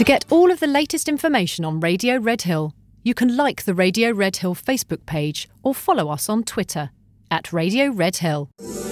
To get all of the latest information on Radio Red Hill, you can like the Radio Red Hill Facebook page or follow us on Twitter @Radio Red Hill.